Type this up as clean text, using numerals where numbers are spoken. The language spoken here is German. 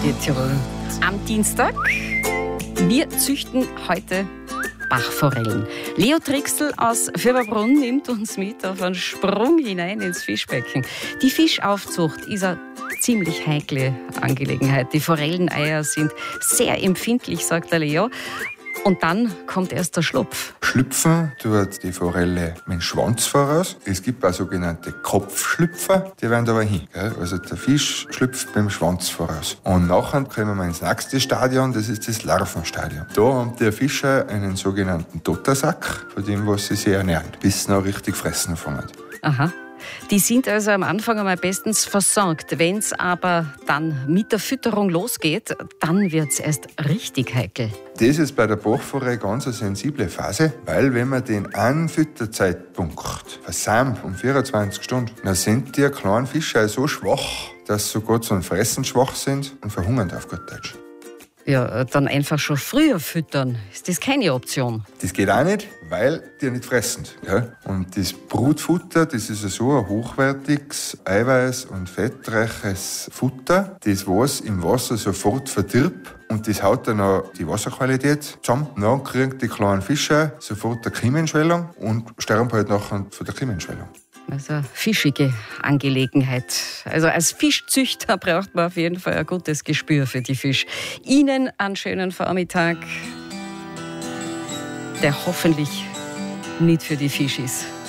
Radio Tirol am Dienstag. Wir züchten heute Bachforellen. Leo Trixl aus Fürberbrunn nimmt uns mit auf einen Sprung hinein ins Fischbecken. Die Fischaufzucht ist eine ziemlich heikle Angelegenheit. Die Forelleneier sind sehr empfindlich, sagt der Leo. Und dann kommt erst der Schlupf. Schlüpfen tut die Forelle mit dem Schwanz voraus. Es gibt auch sogenannte Kopfschlüpfer, die werden aber hin. Gell? Also der Fisch schlüpft mit dem Schwanz voraus. Und nachher kommen wir ins nächste Stadion, das ist das Larvenstadium. Da haben die Fische einen sogenannten Dottersack, von dem was sie sich ernähren, bis sie noch richtig fressen anfangen. Aha. Die sind also am Anfang einmal bestens versorgt. Wenn es aber dann mit der Fütterung losgeht, dann wird es erst richtig heikel. Das ist bei der Bachforelle ganz eine sensible Phase, weil wenn man den einen Fütterzeitpunkt versäumt um 24 Stunden, dann sind die kleinen Fische so schwach, dass sie sogar zum Fressen schwach sind und verhungern auf gut Deutsch. Ja, dann einfach schon früher füttern. Ist das keine Option? Das geht auch nicht, weil die nicht fressen. Ja? Und das Brutfutter, das ist so ein hochwertiges, eiweiß- und fettreiches Futter, das was im Wasser sofort verdirbt. Und das haut dann auch die Wasserqualität zusammen. Dann kriegen die kleinen Fische sofort eine Kiemenschwellung und sterben halt nachher von der Kiemenschwellung. Also eine fischige Angelegenheit. Also als Fischzüchter braucht man auf jeden Fall ein gutes Gespür für die Fisch. Ihnen einen schönen Vormittag, der hoffentlich nicht für die Fisch ist.